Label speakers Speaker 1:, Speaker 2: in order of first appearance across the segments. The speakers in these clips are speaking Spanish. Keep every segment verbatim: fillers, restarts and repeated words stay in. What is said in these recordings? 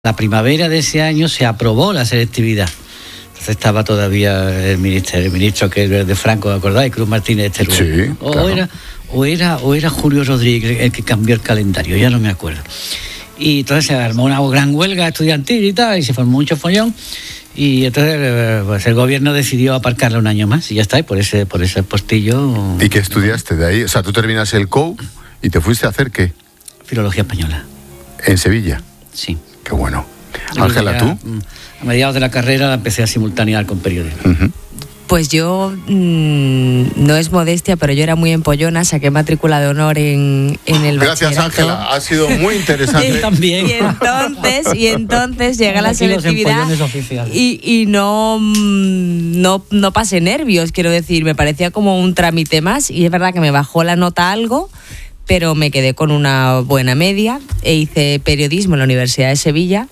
Speaker 1: La primavera de ese año se aprobó la selectividad. Entonces estaba todavía el ministro, el ministro que era de Franco, ¿me acordáis? Cruz Martínez Teruel.
Speaker 2: Sí,
Speaker 1: o,
Speaker 2: claro.
Speaker 1: era, o, era, o era Julio Rodríguez el que cambió el calendario, ya no me acuerdo. Y entonces se armó una gran huelga estudiantil y tal, y se formó mucho follón. Y entonces pues, el gobierno decidió aparcarla un año más y ya está, y por ese, por ese postillo...
Speaker 2: ¿Y qué estudiaste de ahí? O sea, tú terminas el C O U y te fuiste a hacer ¿qué?
Speaker 1: Filología española.
Speaker 2: ¿En Sevilla?
Speaker 1: Sí.
Speaker 2: Qué bueno. Ángela, ¿tú?
Speaker 1: A mediados de la carrera la empecé a simultanear con periodismo.
Speaker 2: Uh-huh.
Speaker 3: Pues yo, mmm, no es modestia, pero yo era muy empollona, saqué matrícula de honor en, en el
Speaker 2: Gracias,
Speaker 3: bachillerato.
Speaker 2: Ángela, ha sido muy interesante.
Speaker 1: También.
Speaker 3: Y entonces, y entonces llega la
Speaker 1: Aquí los
Speaker 3: selectividad
Speaker 1: empollones oficiales.
Speaker 3: y, y no, mm, no, no pasé nervios, quiero decir, me parecía como un trámite más y es verdad que me bajó la nota algo, pero me quedé con una buena media e hice periodismo en la Universidad de Sevilla.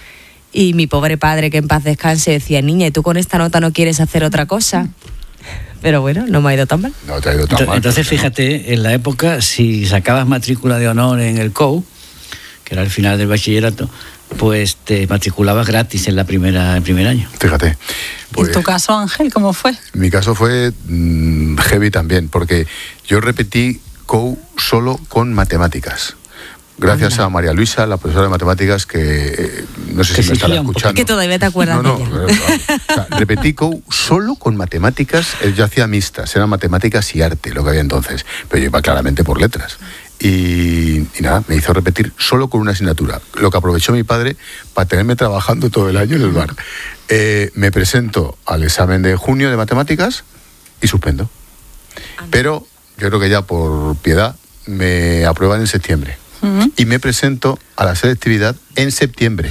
Speaker 3: Y mi pobre padre, que en paz descanse, decía, niña, ¿y tú con esta nota no quieres hacer otra cosa? Pero bueno, no me ha ido tan mal.
Speaker 2: No te ha ido tan mal.
Speaker 1: Entonces, fíjate, en la época, si sacabas matrícula de honor en el C O U, que era el final del bachillerato, pues te matriculabas gratis en la primera, el primer año.
Speaker 2: Fíjate. Pues,
Speaker 4: ¿En tu caso, Ángel, cómo fue?
Speaker 2: mi caso fue mmm, heavy también, porque yo repetí C O U solo con matemáticas. Gracias
Speaker 3: Anda.
Speaker 2: a María Luisa, la profesora de matemáticas, que eh, no sé
Speaker 1: Que
Speaker 2: si me estará
Speaker 1: exigía un
Speaker 2: escuchando.
Speaker 3: Que todavía te acuerdas
Speaker 2: No, no,
Speaker 3: de ella.
Speaker 2: pero, o sea, repetí C O U solo con matemáticas. eh, Yo hacía mixtas, eran matemáticas y arte, lo que había entonces, pero yo iba claramente por letras. Y, y nada, me hizo repetir solo con una asignatura, lo que aprovechó mi padre para tenerme trabajando todo el año en el bar. Eh, me presento al examen de junio de matemáticas y suspendo. Pero yo creo que ya por piedad me aprueban en septiembre.
Speaker 4: Uh-huh.
Speaker 2: Y me presento a la selectividad en septiembre.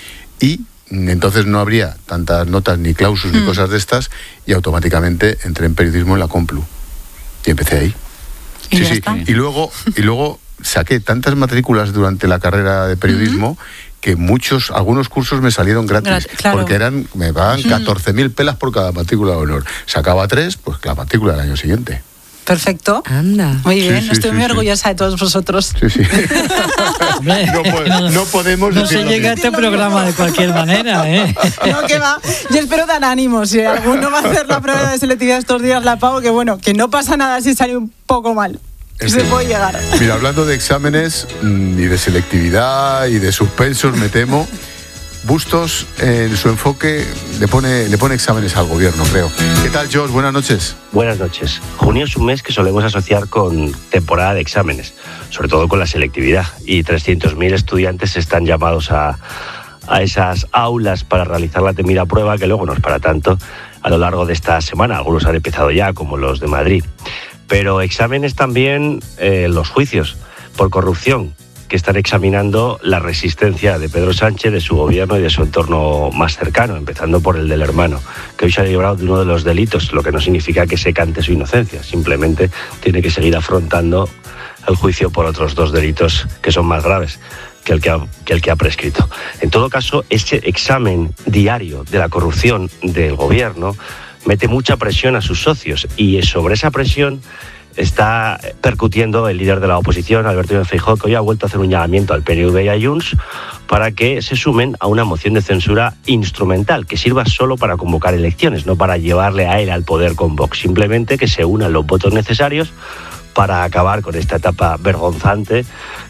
Speaker 2: Y entonces no habría tantas notas ni clausus ni
Speaker 4: Mm.
Speaker 2: cosas de estas, y automáticamente entré en periodismo en la Complu. Y empecé ahí.
Speaker 4: Y
Speaker 2: sí,
Speaker 4: ya
Speaker 2: sí.
Speaker 4: está.
Speaker 2: Y luego, y luego saqué tantas matrículas durante la carrera de periodismo que muchos, algunos cursos me salieron gratis.
Speaker 4: Grat- claro.
Speaker 2: Porque eran, me pagaban catorce mil pelas por cada matrícula de honor. Sacaba tres, pues la matrícula del año siguiente.
Speaker 4: Perfecto.
Speaker 3: Anda.
Speaker 4: Muy
Speaker 2: Sí,
Speaker 4: bien,
Speaker 2: sí,
Speaker 4: estoy
Speaker 2: sí,
Speaker 4: muy
Speaker 2: sí.
Speaker 4: orgullosa de todos vosotros.
Speaker 2: Sí, sí.
Speaker 1: Hombre,
Speaker 2: No, po- no podemos
Speaker 1: no se
Speaker 2: decirlo
Speaker 1: llega a
Speaker 2: bien.
Speaker 1: este programa de cualquier manera, ¿eh?
Speaker 4: No, que va. Yo espero dar ánimo. Si alguno va a hacer la prueba de selectividad estos días, la pago, que bueno, que no pasa nada si sale un poco mal. Que
Speaker 2: Es
Speaker 4: se
Speaker 2: que-
Speaker 4: puede llegar.
Speaker 2: Mira, hablando de exámenes mm, y de selectividad y de suspensos, me temo, Bustos en su enfoque le pone, le pone exámenes al gobierno, creo. ¿Qué tal, Josh? Buenas noches.
Speaker 5: Buenas noches. Junio es un mes que solemos asociar con temporada de exámenes, sobre todo con la selectividad, y trescientos mil estudiantes están llamados a, a esas aulas para realizar la temida prueba, que luego no es para tanto a lo largo de esta semana. Algunos han empezado ya, como los de Madrid. Pero exámenes también eh, los juicios por corrupción, que están examinando la resistencia de Pedro Sánchez, de su gobierno y de su entorno más cercano, empezando por el del hermano, que hoy se ha librado de uno de los delitos, lo que no significa que se cante su inocencia, simplemente tiene que seguir afrontando el juicio por otros dos delitos que son más graves que el que ha, que el que ha prescrito. En todo caso, ese examen diario de la corrupción del gobierno mete mucha presión a sus socios, y sobre esa presión está percutiendo el líder de la oposición, Alberto Núñez Feijóo, que hoy ha vuelto a hacer un llamamiento al P N V y a Junts para que se sumen a una moción de censura instrumental, que sirva solo para convocar elecciones, no para llevarle a él al poder con Vox, simplemente que se unan los votos necesarios para acabar con esta etapa vergonzante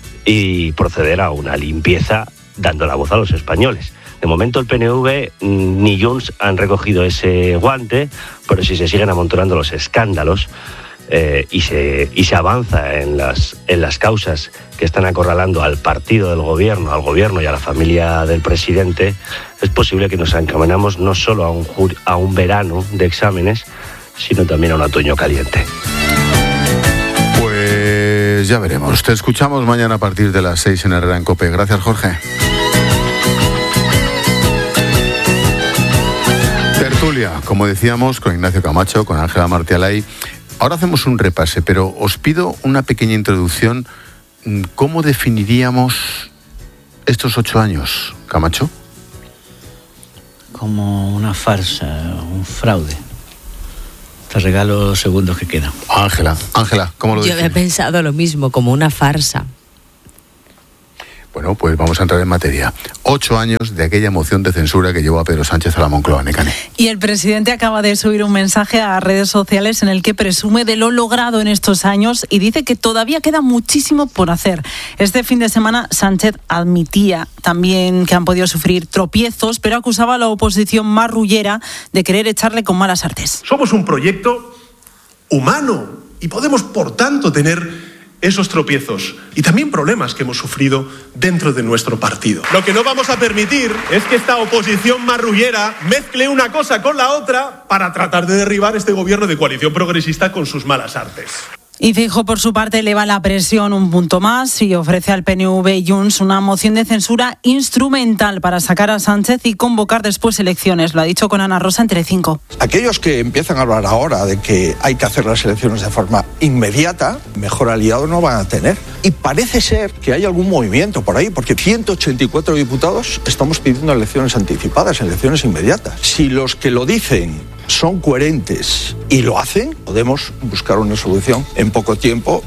Speaker 5: y proceder a una limpieza dando la voz a los españoles. De momento el P N V ni Junts han recogido ese guante, pero si se siguen amontonando los escándalos eh, y, se, y se avanza en las, en las causas que están acorralando al partido del gobierno, al gobierno y a la familia del presidente, es posible que nos encaminamos no solo a un, ju- a un verano de exámenes, sino también a un otoño caliente.
Speaker 2: Pues ya veremos. Te escuchamos mañana a partir de las seis en Herrera en COPE. Gracias, Jorge. Tertulia, como decíamos, con Ignacio Camacho, con Ángela Martialay. Ahora hacemos un repase, pero os pido una pequeña introducción. ¿Cómo definiríamos estos ocho años, Camacho?
Speaker 1: Como una farsa, un fraude. Te regalo los segundos que quedan.
Speaker 2: Ángela, Ángela, ¿cómo lo
Speaker 3: Yo había
Speaker 2: defines?
Speaker 3: pensado lo mismo, como una farsa.
Speaker 2: Bueno, pues vamos a entrar en materia. Ocho años de aquella moción de censura que llevó a Pedro Sánchez a la Moncloa, Nekane.
Speaker 4: Y el presidente acaba de subir un mensaje a redes sociales en el que presume de lo logrado en estos años y dice que todavía queda muchísimo por hacer. Este fin de semana Sánchez admitía también que han podido sufrir tropiezos, pero acusaba a la oposición marrullera de querer echarle con malas artes.
Speaker 6: Somos un proyecto humano y podemos, por tanto, tener esos tropiezos y también problemas que hemos sufrido dentro de nuestro partido. Lo que no vamos a permitir es que esta oposición marrullera mezcle una cosa con la otra para tratar de derribar este gobierno de coalición progresista con sus malas artes.
Speaker 4: Y Feijóo, por su parte, eleva la presión un punto más y ofrece al P N V y Junts una moción de censura instrumental para sacar a Sánchez y convocar después elecciones. Lo ha dicho con Ana Rosa en Telecinco.
Speaker 7: Aquellos que empiezan a hablar ahora de que hay que hacer las elecciones de forma inmediata, mejor aliado no van a tener. Y parece ser que hay algún movimiento por ahí, porque ciento ochenta y cuatro diputados estamos pidiendo elecciones anticipadas, elecciones inmediatas. Si los que lo dicen son coherentes y lo hacen, podemos buscar una solución en poco tiempo.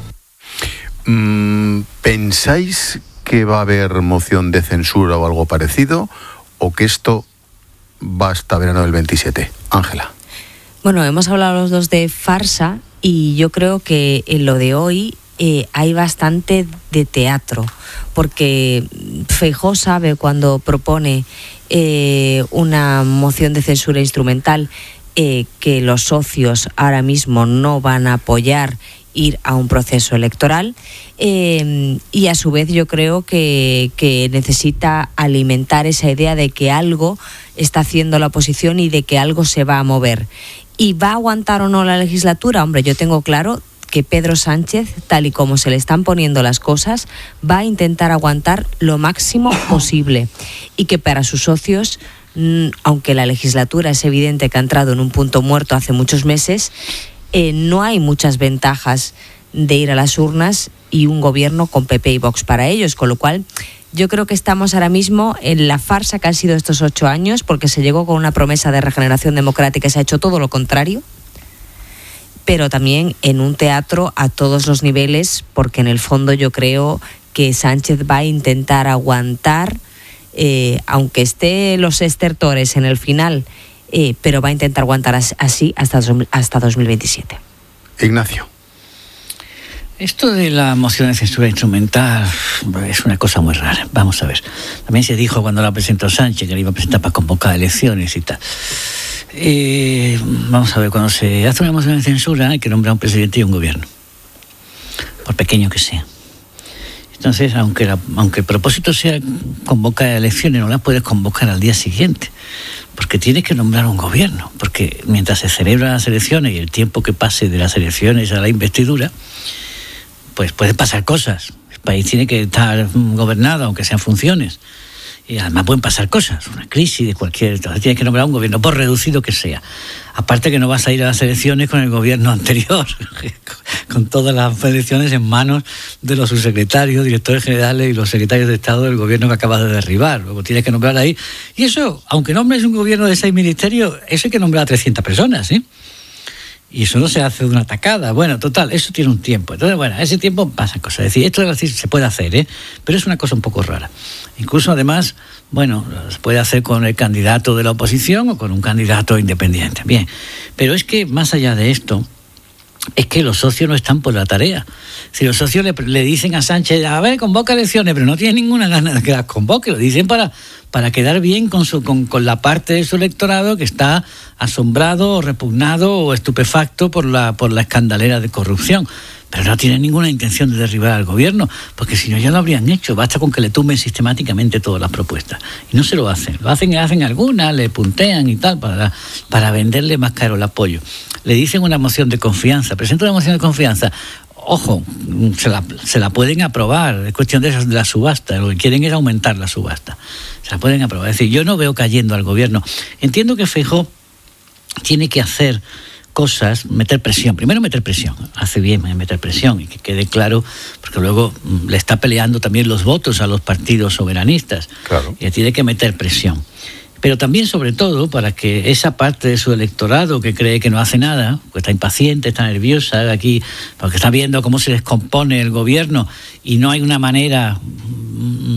Speaker 2: Mm, ¿Pensáis que va a haber moción de censura o algo parecido, o que esto va hasta verano del veintisiete? Ángela.
Speaker 3: Bueno, hemos hablado los dos de farsa y yo creo que en lo de hoy eh, hay bastante de teatro, porque Feijóo sabe cuando propone eh, una moción de censura instrumental Eh, que los socios ahora mismo no van a apoyar ir a un proceso electoral eh, y a su vez yo creo que, que necesita alimentar esa idea de que algo está haciendo la oposición y de que algo se va a mover. ¿Y va a aguantar o no la legislatura? Hombre, yo tengo claro que Pedro Sánchez, tal y como se le están poniendo las cosas, va a intentar aguantar lo máximo posible y que para sus socios, aunque la legislatura es evidente que ha entrado en un punto muerto hace muchos meses, eh, no hay muchas ventajas de ir a las urnas y un gobierno con P P y Vox para ellos, con lo cual yo creo que estamos ahora mismo en la farsa que han sido estos ocho años, porque se llegó con una promesa de regeneración democrática y se ha hecho todo lo contrario, pero también en un teatro a todos los niveles, porque en el fondo yo creo que Sánchez va a intentar aguantar, Eh, aunque esté los estertores en el final, eh, pero va a intentar aguantar as- así hasta, hasta dos mil veintisiete.
Speaker 2: Ignacio.
Speaker 1: Esto de la moción de censura instrumental es una cosa muy rara. Vamos a ver. También se dijo cuando la presentó Sánchez que la iba a presentar para convocar elecciones y tal. Eh, vamos a ver, cuando se hace una moción de censura hay que nombrar un presidente y un gobierno, por pequeño que sea. Entonces, aunque, la, aunque el propósito sea convocar elecciones, no las puedes convocar al día siguiente, porque tienes que nombrar un gobierno, porque mientras se celebran las elecciones y el tiempo que pase de las elecciones a la investidura, pues pueden pasar cosas. El país tiene que estar gobernado, aunque sean funciones. Y además pueden pasar cosas, una crisis de cualquier... Entonces tienes que nombrar un gobierno, por reducido que sea. Aparte que no vas a ir a las elecciones con el gobierno anterior, con todas las elecciones en manos de los subsecretarios, directores generales y los secretarios de Estado del gobierno que acabas de derribar. Luego tienes que nombrar ahí. Y eso, aunque nombres un gobierno de seis ministerios, eso hay que nombrar a trescientas personas, ¿sí? Y eso no se hace de una tacada. Bueno, total, eso tiene un tiempo. Entonces, bueno, a ese tiempo pasan cosas. Es decir, esto es decir, se puede hacer, ¿eh? Pero es una cosa un poco rara. Incluso, además, bueno, se puede hacer con el candidato de la oposición o con un candidato independiente. Bien, pero es que más allá de esto, es que los socios no están por la tarea. Si los socios le, le dicen a Sánchez, a ver, convoca elecciones, pero no tiene ninguna gana de que las convoque, lo dicen para, para quedar bien con, su, con, con la parte de su electorado que está asombrado o repugnado o estupefacto por la, por la escandalera de corrupción. Pero no tienen ninguna intención de derribar al gobierno, porque si no ya lo habrían hecho. Basta con que le tumben sistemáticamente todas las propuestas. Y no se lo hacen. Lo hacen, hacen algunas, le puntean y tal, para, para venderle más caro el apoyo. Le dicen una moción de confianza. Presenta una moción de confianza. Ojo, se la, se la pueden aprobar. Es cuestión de, de la subasta. Lo que quieren es aumentar la subasta. Se la pueden aprobar. Es decir, yo no veo cayendo al gobierno. Entiendo que Feijóo tiene que hacer cosas, meter presión, primero meter presión, hace bien meter presión y que quede claro, porque luego le está peleando también los votos a los partidos soberanistas,
Speaker 2: claro.
Speaker 1: Y tiene que meter presión. Pero también, sobre todo, para que esa parte de su electorado que cree que no hace nada, que está impaciente, está nerviosa aquí, porque está viendo cómo se descompone el gobierno y no hay una manera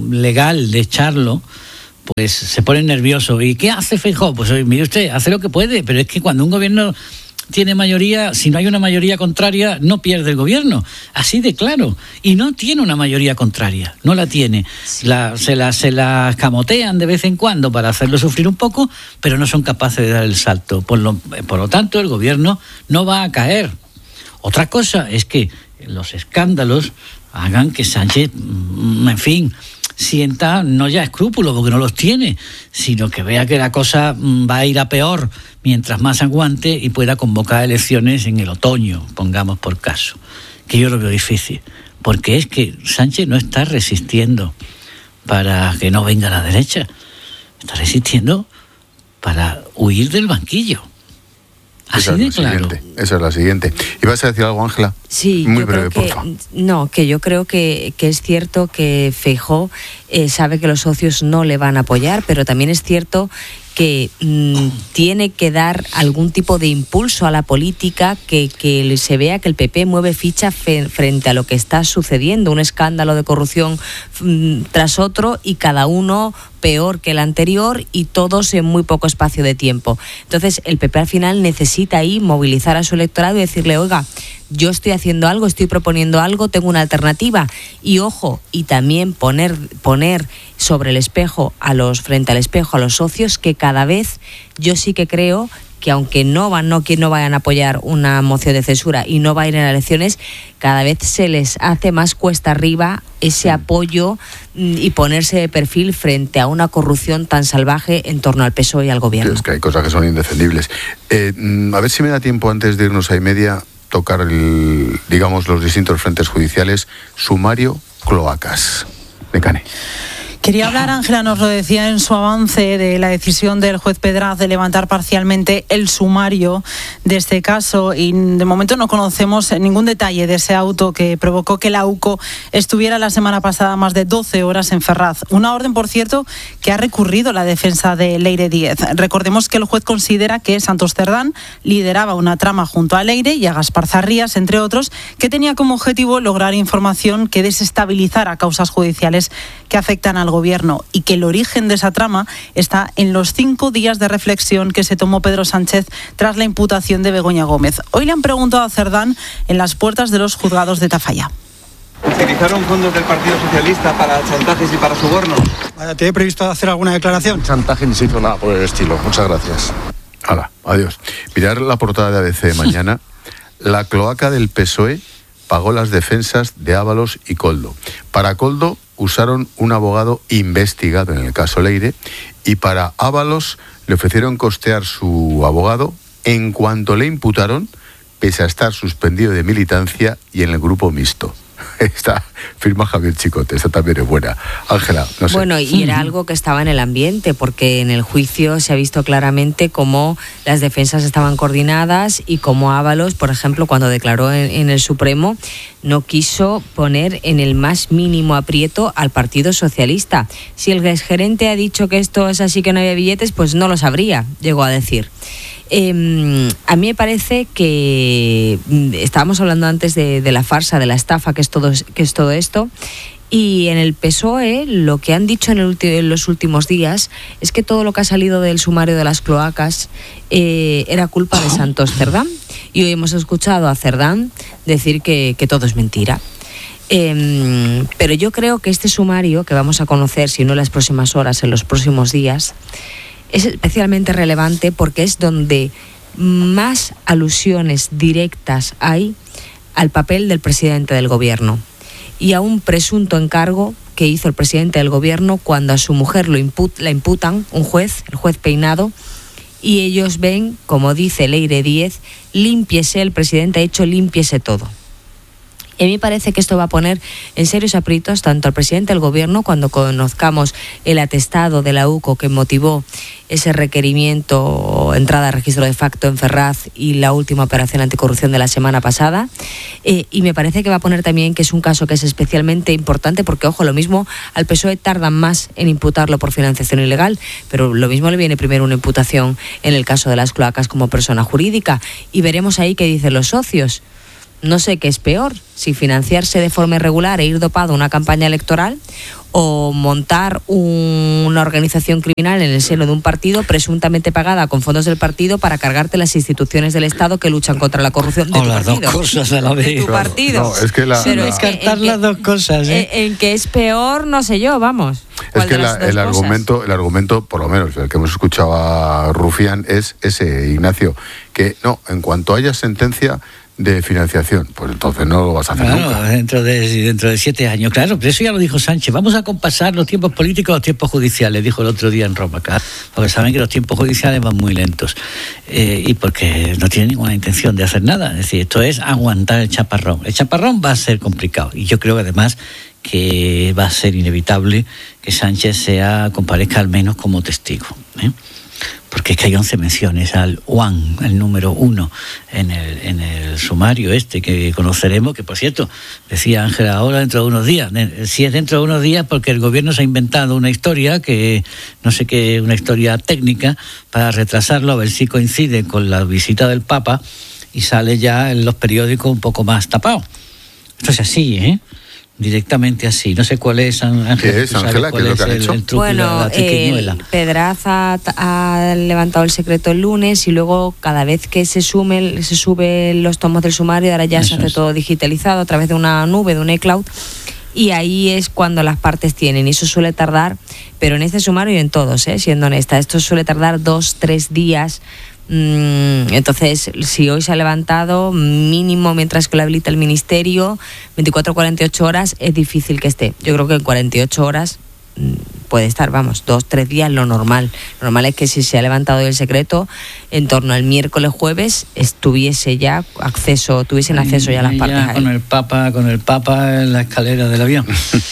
Speaker 1: legal de echarlo, pues se ponen nerviosos. ¿Y qué hace Feijóo? Pues mire usted, hace lo que puede, pero es que cuando un gobierno tiene mayoría, si no hay una mayoría contraria, no pierde el gobierno. Así de claro. Y no tiene una mayoría contraria, no la tiene. La, se, la, se la escamotean de vez en cuando para hacerlo sufrir un poco, pero no son capaces de dar el salto. Por lo, por lo tanto, el gobierno no va a caer. Otra cosa es que los escándalos hagan que Sánchez, en fin, sienta no ya escrúpulos, porque no los tiene, sino que vea que la cosa va a ir a peor mientras más aguante y pueda convocar elecciones en el otoño, pongamos por caso, que yo lo veo difícil, porque es que Sánchez no está resistiendo para que no venga la derecha, está resistiendo para huir del banquillo. Así de claro.
Speaker 2: Esa es la siguiente. ¿Ibas a decir algo, Ángela?
Speaker 3: Sí,
Speaker 2: muy
Speaker 3: yo
Speaker 2: breve,
Speaker 3: creo que,
Speaker 2: por favor.
Speaker 3: No, que yo creo que, que es cierto que Feijóo eh, sabe que los socios no le van a apoyar, pero también es cierto que mmm, tiene que dar algún tipo de impulso a la política, que, que se vea que el P P mueve ficha fe, frente a lo que está sucediendo, un escándalo de corrupción mmm, tras otro y cada uno peor que el anterior y todos en muy poco espacio de tiempo. Entonces el P P al final necesita ahí movilizar a su electorado y decirle, oiga, yo estoy haciendo algo, estoy proponiendo algo, tengo una alternativa. Y ojo, y también poner, poner sobre el espejo, a los, frente al espejo a los socios, que cada vez yo sí que creo que aunque no van, no, que no vayan a apoyar una moción de censura y no vayan a elecciones, cada vez se les hace más cuesta arriba ese apoyo y ponerse de perfil frente a una corrupción tan salvaje en torno al P S O E y al gobierno.
Speaker 2: Es que hay cosas que son indefendibles. Eh, a ver si me da tiempo antes de irnos a y media tocar el, digamos, los distintos frentes judiciales. Sumario cloacas. Decane.
Speaker 4: Quería hablar, Ángela nos lo decía en su avance, de la decisión del juez Pedraz de levantar parcialmente el sumario de este caso, y de momento no conocemos ningún detalle de ese auto que provocó que la UCO estuviera la semana pasada más de doce horas en Ferraz. Una orden, por cierto, que ha recurrido la defensa de Leire Díez. Recordemos que el juez considera que Santos Cerdán lideraba una trama junto a Leire y a Gaspar Zarrías, entre otros, que tenía como objetivo lograr información que desestabilizara causas judiciales que afectan al gobierno, y que el origen de esa trama está en los cinco días de reflexión que se tomó Pedro Sánchez tras la imputación de Begoña Gómez. Hoy le han preguntado a Cerdán en las puertas de los juzgados de Tafalla.
Speaker 8: ¿Utilizaron fondos del Partido Socialista para chantajes y para sobornos?
Speaker 9: ¿Te he previsto hacer alguna declaración?
Speaker 10: Chantaje ni se hizo nada por el estilo. Muchas gracias.
Speaker 2: Hala, adiós. Mirar la portada de A B C de mañana. La cloaca del P S O E pagó las defensas de Ábalos y Koldo. Para Koldo usaron un abogado investigado en el caso Leire, y para Ábalos le ofrecieron costear su abogado en cuanto le imputaron, pese a estar suspendido de militancia y en el grupo mixto. Esta firma Javier Chicote, esta también es buena. Ángela, no sé.
Speaker 3: Bueno, y era algo que estaba en el ambiente, porque en el juicio se ha visto claramente cómo las defensas estaban coordinadas y cómo Ábalos, por ejemplo, cuando declaró en, en el Supremo, no quiso poner en el más mínimo aprieto al Partido Socialista. Si el exgerente ha dicho que esto es así, que no había billetes, pues no lo sabría, llegó a decir. Eh, a mí me parece que estábamos hablando antes de, de la farsa, de la estafa que es todo, que es todo esto, y en el P S O E lo que han dicho en, el ulti- en los últimos días es que todo lo que ha salido del sumario de las cloacas eh, era culpa de Santos Cerdán, y hoy hemos escuchado a Cerdán decir que, que todo es mentira. Eh, pero yo creo que este sumario que vamos a conocer, si no en las próximas horas, en los próximos días, es especialmente relevante porque es donde más alusiones directas hay al papel del presidente del gobierno y a un presunto encargo que hizo el presidente del gobierno cuando a su mujer lo imput- la imputan, un juez, el juez Peinado, y ellos ven, como dice Leire Díez, límpiese, el presidente ha hecho límpiese todo. Y a mí me parece que esto va a poner en serios aprietos tanto al presidente del gobierno, cuando conozcamos el atestado de la UCO que motivó ese requerimiento, entrada a registro de facto en Ferraz y la última operación anticorrupción de la semana pasada. Eh, y me parece que va a poner también que es un caso que es especialmente importante porque, ojo, lo mismo al P S O E tardan más en imputarlo por financiación ilegal, pero lo mismo le viene primero una imputación en el caso de las cloacas como persona jurídica. Y veremos ahí qué dicen los socios. No sé qué es peor, si financiarse de forma irregular e ir dopado a una campaña electoral o montar un, una organización criminal en el seno de un partido presuntamente pagada con fondos del partido para cargarte las instituciones del Estado que luchan contra la corrupción de
Speaker 1: o
Speaker 3: tu
Speaker 1: las
Speaker 3: partido.
Speaker 1: dos cosas a la vez.
Speaker 3: De tu partido.
Speaker 2: No, es que la,
Speaker 3: Pero
Speaker 2: la-
Speaker 3: es que
Speaker 1: Descartar
Speaker 3: en que-
Speaker 1: las dos cosas, ¿eh?
Speaker 3: En, en que es peor, no sé yo, vamos.
Speaker 2: Es
Speaker 3: ¿Cuál
Speaker 2: que
Speaker 3: de
Speaker 2: la-
Speaker 3: las dos
Speaker 2: el
Speaker 3: cosas?
Speaker 2: argumento, el argumento, por lo menos el que hemos escuchado a Rufián, es ese, Ignacio, que no, en cuanto haya sentencia de financiación, pues entonces no lo vas a hacer
Speaker 1: Claro,
Speaker 2: nunca.
Speaker 1: dentro de, dentro de siete años, claro, pero eso ya lo dijo Sánchez. Vamos a compasar los tiempos políticos a los tiempos judiciales, dijo el otro día en Roma, claro, porque saben que los tiempos judiciales van muy lentos eh, y porque no tienen ninguna intención de hacer nada. Es decir, esto es aguantar el chaparrón. El chaparrón va a ser complicado y yo creo que además que va a ser inevitable que Sánchez sea comparezca al menos como testigo, ¿eh? Porque es que hay once menciones al one, el número uno, en el, en el sumario este que conoceremos, que por cierto, decía Ángela, ahora dentro de unos días. Si es dentro de unos días, porque el gobierno se ha inventado una historia, que no sé qué, una historia técnica, para retrasarlo, a ver si coincide con la visita del Papa y sale ya en los periódicos un poco más tapado. Esto es así, ¿eh? Directamente así. No sé cuál es, Ángela.
Speaker 2: ¿Qué es,
Speaker 1: ¿tú sabes
Speaker 2: Ángela?
Speaker 1: cuál
Speaker 2: ¿Qué es lo que han
Speaker 1: el-
Speaker 2: hecho?
Speaker 1: el truco y la-
Speaker 3: Bueno,
Speaker 1: la triquiñuela?
Speaker 3: eh, Pedraza ha levantado el secreto el lunes y luego cada vez que se sume, se suben los tomos del sumario, ahora ya
Speaker 1: Eso
Speaker 3: se hace
Speaker 1: es.
Speaker 3: todo digitalizado a través de una nube, de un iCloud, y ahí es cuando las partes tienen, y eso suele tardar, pero en este sumario y en todos, ¿eh? Siendo honesta, esto suele tardar dos, tres días. Mm, Entonces, si hoy se ha levantado, mínimo mientras que lo habilita el Ministerio, veinticuatro a cuarenta y ocho horas, es difícil que esté. Yo creo que en cuarenta y ocho horas mm, puede estar, vamos, dos, tres días, lo normal. Lo normal es que si se ha levantado el secreto, en torno al miércoles, jueves, estuviese ya acceso, tuviesen acceso ya a las
Speaker 1: Ahí
Speaker 3: partes. a
Speaker 1: con
Speaker 3: él.
Speaker 1: el Papa, con el Papa en la escalera del avión.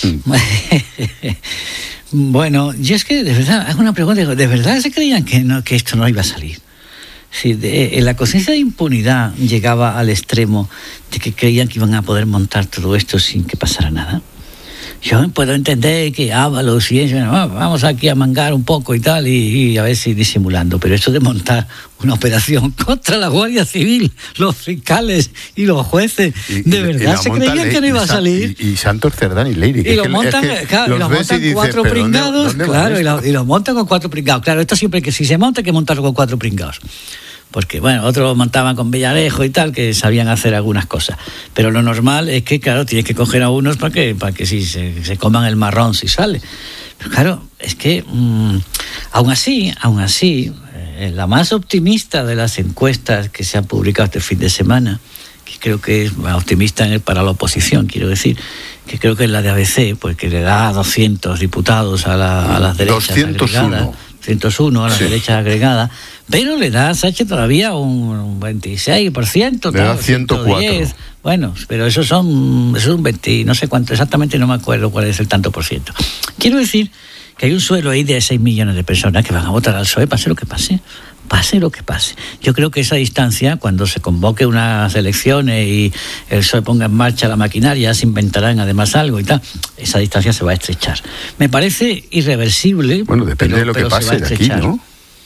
Speaker 1: Bueno, yo es que de verdad, hago una pregunta, digo, ¿de verdad se creían que no, que esto no iba a salir? Sí, de, la conciencia de impunidad llegaba al extremo de que creían que iban a poder montar todo esto sin que pasara nada. Yo puedo entender que Ábalos y eso, no, vamos aquí a mangar un poco y tal, y, y a ver si disimulando, pero eso de montar una operación contra la Guardia Civil, los fiscales y los jueces,
Speaker 2: Y-
Speaker 1: de
Speaker 2: y- y
Speaker 1: verdad
Speaker 2: la
Speaker 1: se
Speaker 2: monta
Speaker 1: creían
Speaker 2: Le-
Speaker 1: que no iba a
Speaker 2: Sa-
Speaker 1: salir.
Speaker 2: Y, y Santos Cerdán y Leire. que
Speaker 1: Y
Speaker 2: es
Speaker 1: lo
Speaker 2: que-
Speaker 1: montan,
Speaker 2: es que
Speaker 1: claro, y
Speaker 2: los
Speaker 1: lo
Speaker 2: ves
Speaker 1: montan
Speaker 2: dices,
Speaker 1: cuatro
Speaker 2: ¿pero dónde-
Speaker 1: pringados,
Speaker 2: dónde va
Speaker 1: claro, y
Speaker 2: esto?
Speaker 1: lo, y lo montan con cuatro pringados. Claro, esto siempre que si se monta hay que montarlo con cuatro pringados. Porque, bueno, otros montaban con Villarejo y tal, que sabían hacer algunas cosas. Pero lo normal es que, claro, tienes que coger a unos para que, para que sí, se, se coman el marrón si sale. Pero claro, es que, mmm, aún así, aún así, eh, la más optimista de las encuestas que se han publicado este fin de semana, que creo que es más optimista en el, para la oposición, quiero decir, que creo que es la de A B C, porque le da doscientos diputados a, la, a las derechas
Speaker 2: doscientos uno.
Speaker 1: agregadas. doscientos uno a la
Speaker 2: Sí.
Speaker 1: derecha agregada, pero le da a Sánchez todavía un, un veintiséis por ciento.
Speaker 2: Le da
Speaker 1: tal,
Speaker 2: ciento cuatro.
Speaker 1: ciento diez. Bueno, pero eso son, eso es un veinte, no sé cuánto, exactamente no me acuerdo cuál es el tanto por ciento. Quiero decir que hay un suelo ahí de seis millones de personas que van a votar al P S O E, pase lo que pase. Pase lo que pase. Yo creo que esa distancia, cuando se convoque unas elecciones y el P S O E ponga en marcha la maquinaria, se inventarán además algo y tal, esa distancia se va a estrechar. Me parece irreversible.
Speaker 2: Bueno, depende
Speaker 1: pero-
Speaker 2: de lo que
Speaker 1: pero se va a
Speaker 2: pase de aquí,
Speaker 1: estrechar.
Speaker 2: ¿no?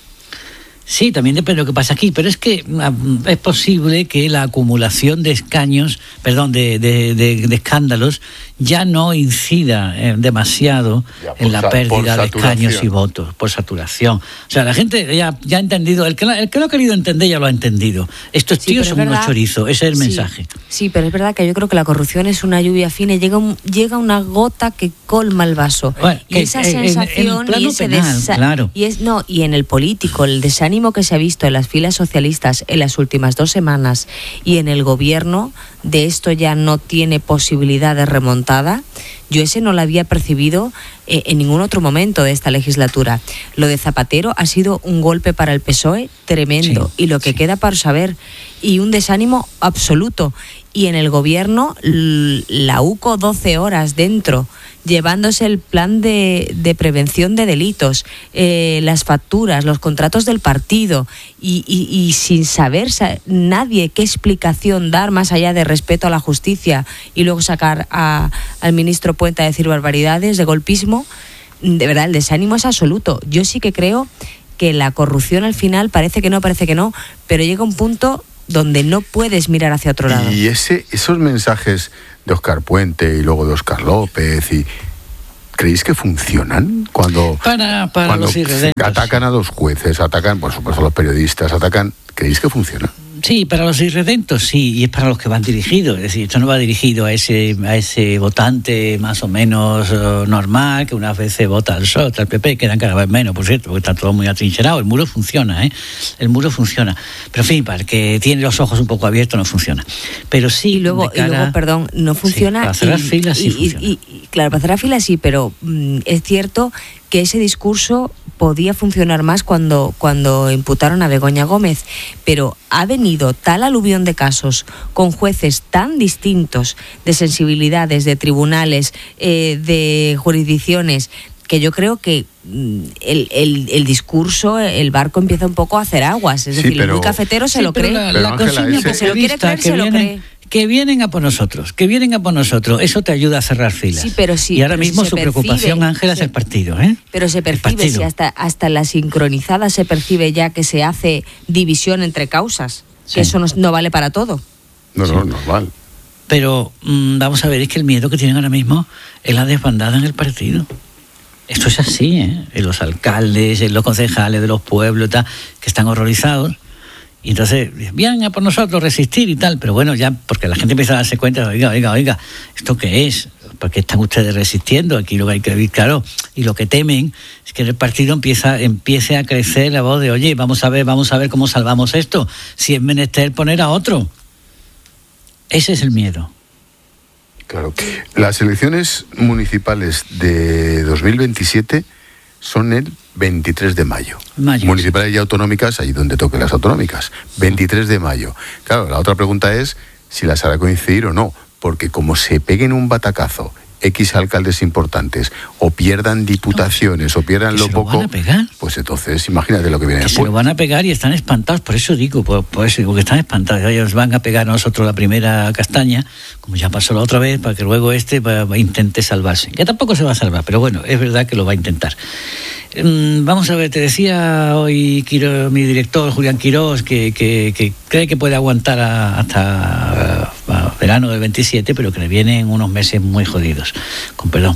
Speaker 1: Sí, también depende de lo que pasa aquí, pero es que ah, es posible que la acumulación de escaños, perdón, de, de, de, de escándalos, ya no incida eh, demasiado
Speaker 2: Ya, por
Speaker 1: en la
Speaker 2: sa- por
Speaker 1: pérdida de
Speaker 2: saturación.
Speaker 1: escaños y votos, por saturación. O sea, la gente ya, ya ha entendido, el que, lo- el que lo ha querido entender ya lo ha entendido. Estos
Speaker 3: Sí,
Speaker 1: tíos
Speaker 3: pero
Speaker 1: son
Speaker 3: es
Speaker 1: unos
Speaker 3: verdad-
Speaker 1: chorizos, ese es el
Speaker 3: Sí,
Speaker 1: mensaje.
Speaker 3: Sí, pero es verdad que yo creo que la corrupción es una lluvia fina y llega, un- llega una gota que colma el vaso.
Speaker 1: Bueno,
Speaker 3: y
Speaker 1: que-
Speaker 3: esa
Speaker 1: en- en- en el
Speaker 3: sensación
Speaker 1: plano
Speaker 3: y ese
Speaker 1: penal,
Speaker 3: desa-
Speaker 1: claro.
Speaker 3: y es no, y en el político, el desánimo que se ha visto en las filas socialistas en las últimas dos semanas y en el gobierno, de esto ya no tiene posibilidad de remontada. Yo ese no lo había percibido eh, en ningún otro momento de esta legislatura. Lo de Zapatero ha sido un golpe para el P S O E tremendo,
Speaker 1: Sí,
Speaker 3: y lo que
Speaker 1: sí.
Speaker 3: queda para saber, y un desánimo absoluto. Y en el gobierno, l- la U C O doce horas dentro, llevándose el plan de, de prevención de delitos, eh, las facturas, los contratos del partido, y, y- y sin saber sa- nadie qué explicación dar más allá de respeto a la justicia, y luego sacar a- al ministro Puente a decir barbaridades de golpismo. De verdad, el desánimo es absoluto. Yo sí que creo que la corrupción al final parece que no, parece que no, pero llega un punto donde no puedes mirar hacia otro lado.
Speaker 2: Y ese, esos mensajes de Óscar Puente y luego de Óscar López y ¿creéis que funcionan? Cuando,
Speaker 1: para para
Speaker 2: cuando
Speaker 1: los irredentos.
Speaker 2: atacan a los jueces, atacan, por supuesto, a los periodistas, atacan... ¿Creéis que funciona?
Speaker 1: Sí, para los irredentos sí, y es para los que van dirigidos. Es decir, esto no va dirigido a ese a ese votante más o menos uh, normal, que unas veces vota al P S O E, al P P, quedan cada vez menos, por cierto, porque están todos muy atrincherados. El muro funciona, ¿eh? El muro funciona. Pero en fin, para el que tiene los ojos un poco abiertos no funciona. Pero sí,
Speaker 3: y luego,
Speaker 1: de cara,
Speaker 3: y luego perdón, no funciona.
Speaker 1: Sí, para cerrar
Speaker 3: y,
Speaker 1: filas sí
Speaker 3: y,
Speaker 1: funciona.
Speaker 3: Y, y, claro, para cerrar filas sí, pero mm, es cierto que ese discurso podía funcionar más cuando, cuando imputaron a Begoña Gómez, pero ha venido tal aluvión de casos con jueces tan distintos, de sensibilidades, de tribunales, eh, de jurisdicciones, que yo creo que el, el, el discurso, el barco empieza un poco a hacer aguas. Es
Speaker 2: Sí,
Speaker 3: decir,
Speaker 2: pero-
Speaker 3: el muy cafetero se
Speaker 1: Sí,
Speaker 3: lo
Speaker 1: pero
Speaker 3: cree.
Speaker 1: La,
Speaker 2: Pero,
Speaker 1: la
Speaker 2: Ángela,
Speaker 1: consigna
Speaker 2: ese-
Speaker 3: Se lo quiere
Speaker 1: populista
Speaker 3: creer,
Speaker 1: que
Speaker 3: se lo
Speaker 1: vienen,
Speaker 3: cree.
Speaker 1: que vienen a por nosotros, que vienen a por nosotros, eso te ayuda a cerrar filas.
Speaker 3: Sí, pero sí,
Speaker 1: y ahora
Speaker 3: pero si
Speaker 1: mismo
Speaker 3: se
Speaker 1: su
Speaker 3: percibe,
Speaker 1: preocupación, Ángela, es
Speaker 3: se-
Speaker 1: el partido, ¿eh?
Speaker 3: Pero se
Speaker 1: El
Speaker 3: percibe,
Speaker 1: partido.
Speaker 3: si hasta, hasta la sincronizada se percibe ya que se hace división entre causas,
Speaker 1: Sí.
Speaker 3: que eso no, no vale para todo.
Speaker 2: No, no, normal.
Speaker 1: Pero mm, vamos a ver, es que el miedo que tienen ahora mismo es la desbandada en el partido. Esto es así, ¿eh? En los alcaldes, en los concejales de los pueblos, tal, que están horrorizados. Y entonces, vienen a por nosotros resistir y tal, pero bueno, ya, porque la gente empieza a darse cuenta, oiga, oiga, oiga, ¿esto qué es? ¿Por qué están ustedes resistiendo? Aquí lo que hay que ver, claro, y lo que temen es que en el partido empieza, empiece a crecer la voz de, oye, vamos a ver, vamos a ver cómo salvamos esto, si es menester poner a otro. Ese es el miedo.
Speaker 2: Claro. Las elecciones municipales de dos mil veintisiete son el veintitrés de mayo.
Speaker 1: Mayo.
Speaker 2: Municipales y autonómicas, ahí donde toquen las autonómicas. veintitrés de mayo. Claro, la otra pregunta es si las hará coincidir o no, porque como se peguen un batacazo X alcaldes importantes o pierdan diputaciones o pierdan
Speaker 1: que
Speaker 2: lo
Speaker 1: se lo
Speaker 2: poco,
Speaker 1: van a pegar.
Speaker 2: pues entonces imagínate lo que viene
Speaker 1: Que se
Speaker 2: después.
Speaker 1: lo van a pegar y están espantados, por eso digo, por, por eso digo que están espantados. Ellos van a pegar a nosotros la primera castaña, como ya pasó la otra vez, para que luego este va, va, intente salvarse. Que tampoco se va a salvar, pero bueno, es verdad que lo va a intentar. Mm, vamos a ver, te decía hoy Quiro, mi director, Julián Quirós, que, que, que cree que puede aguantar a, hasta a, a verano del veintisiete, pero que le vienen unos meses muy jodidos, con perdón.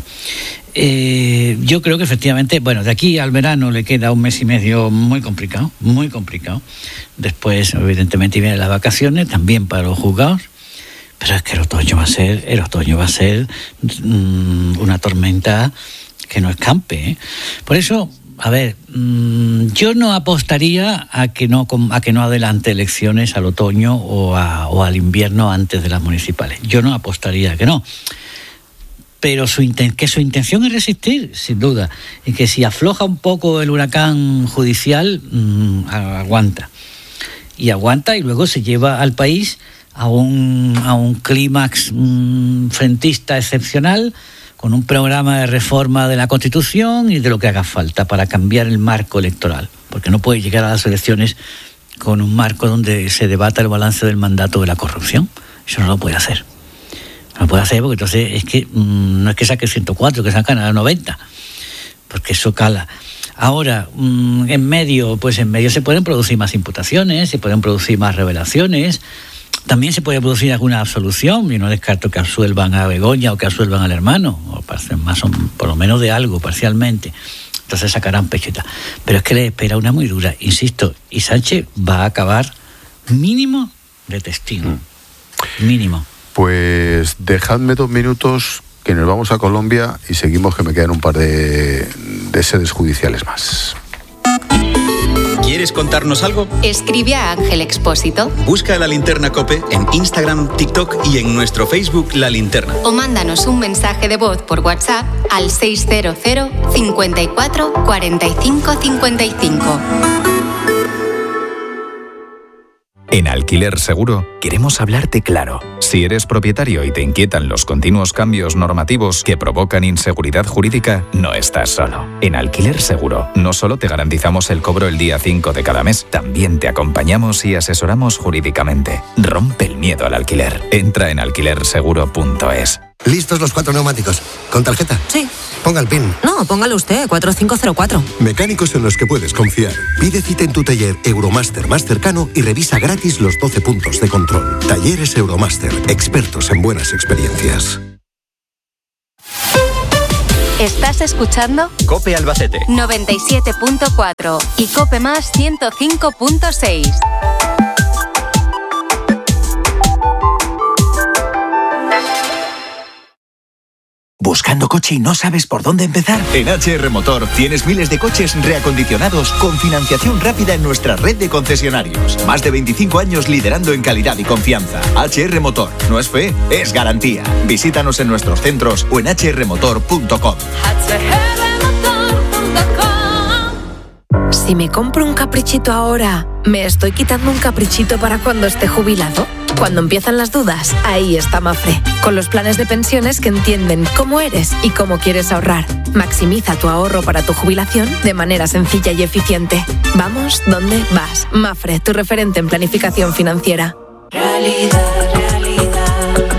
Speaker 1: Eh, yo creo que efectivamente, bueno, de aquí al verano le queda un mes y medio muy complicado, muy complicado. Después, evidentemente, vienen las vacaciones, también para los juzgados. Pero es que el otoño va a ser, el otoño va a ser mmm, una tormenta que no escampe, ¿eh? Por eso, a ver, mmm, yo no apostaría a que no a que no adelante elecciones al otoño o, a, o al invierno antes de las municipales. Yo no apostaría a que no. Pero su inten- que su intención es resistir, sin duda, y que si afloja un poco el huracán judicial, mmm, aguanta. Y aguanta y luego se lleva al país a un, a un clímax mmm, frentista excepcional, con un programa de reforma de la Constitución y de lo que haga falta para cambiar el marco electoral. Porque no puede llegar a las elecciones con un marco donde se debata el balance del mandato de la corrupción. Eso no lo puede hacer. No lo puede hacer porque entonces es que mmm, no es que saque ciento cuatro, que sacan a noventa, porque eso cala. Ahora, mmm, en medio, pues en medio se pueden producir más imputaciones, se pueden producir más revelaciones, también se puede producir alguna absolución, y no descarto que absuelvan a Begoña o que absuelvan al hermano, o más o, por lo menos de algo, parcialmente. Entonces sacarán pecheta. Pero es que le espera una muy dura, insisto, y Sánchez va a acabar mínimo de testigo. Mm. Mínimo.
Speaker 2: Pues dejadme dos minutos que nos vamos a Colombia y seguimos, que me quedan un par de, de sedes judiciales más.
Speaker 11: ¿Quieres contarnos algo?
Speaker 12: Escribe a Ángel Expósito.
Speaker 11: Busca La Linterna COPE en Instagram, TikTok y en nuestro Facebook La Linterna.
Speaker 12: O mándanos un mensaje de voz por WhatsApp al seis cero cero, cincuenta y cuatro, cuarenta y cinco, cincuenta y cinco.
Speaker 13: En Alquiler Seguro queremos hablarte claro. Si eres propietario y te inquietan los continuos cambios normativos que provocan inseguridad jurídica, no estás solo. En Alquiler Seguro no solo te garantizamos el cobro el día cinco de cada mes, también te acompañamos y asesoramos jurídicamente. Rompe el miedo al alquiler. Entra en alquiler seguro punto es.
Speaker 14: ¿Listos los cuatro neumáticos? ¿Con tarjeta?
Speaker 15: Sí.
Speaker 14: Ponga el PIN.
Speaker 15: No, póngalo usted, cuatro cinco cero cuatro.
Speaker 14: Mecánicos en los que puedes confiar. Pide cita en tu taller Euromaster más cercano y revisa gratis los doce puntos de control. Talleres Euromaster, expertos en buenas experiencias.
Speaker 12: Estás escuchando
Speaker 11: COPE Albacete
Speaker 12: noventa y siete punto cuatro y COPE Más ciento cinco punto seis.
Speaker 16: ¿Buscando coche y no sabes por dónde empezar?
Speaker 17: En H R Motor tienes miles de coches reacondicionados con financiación rápida en nuestra red de concesionarios. Más de veinticinco años liderando en calidad y confianza. H R Motor. No es fe, es garantía. Visítanos en nuestros centros o en h r motor punto com.
Speaker 18: Si me compro un caprichito ahora, ¿me estoy quitando un caprichito para cuando esté jubilado? Cuando empiezan las dudas, ahí está Mafre, con los planes de pensiones que entienden cómo eres y cómo quieres ahorrar. Maximiza tu ahorro para tu jubilación de manera sencilla y eficiente. Vamos, ¿dónde vas? Mafre, tu referente en planificación financiera.
Speaker 19: Realidad, realidad.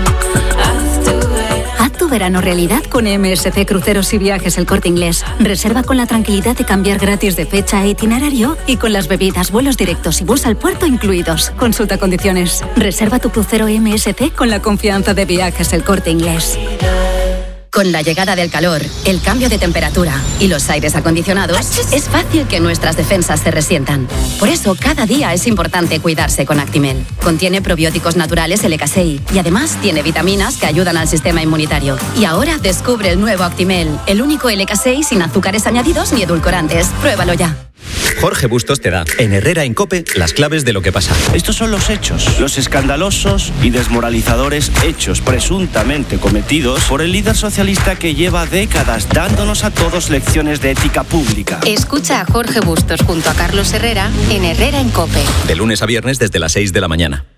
Speaker 19: Haz tu verano realidad con M S C Cruceros y Viajes El Corte Inglés. Reserva con la tranquilidad de cambiar gratis de fecha e itinerario y con las bebidas, vuelos directos y bus al puerto incluidos. Consulta condiciones. Reserva tu crucero M S C con la confianza de Viajes El Corte Inglés.
Speaker 20: Con la llegada del calor, el cambio de temperatura y los aires acondicionados, es fácil que nuestras defensas se resientan. Por eso, cada día es importante cuidarse con Actimel. Contiene probióticos naturales L K seis y además tiene vitaminas que ayudan al sistema inmunitario. Y ahora descubre el nuevo Actimel, el único L K seis sin azúcares añadidos ni edulcorantes. Pruébalo ya.
Speaker 11: Jorge Bustos te da, en Herrera en COPE, las claves de lo que pasa.
Speaker 21: Estos son los hechos, los escandalosos y desmoralizadores hechos presuntamente cometidos por el líder socialista que lleva décadas dándonos a todos lecciones de ética pública.
Speaker 12: Escucha a Jorge Bustos junto a Carlos Herrera en Herrera en COPE.
Speaker 11: De lunes a viernes desde las seis de la mañana.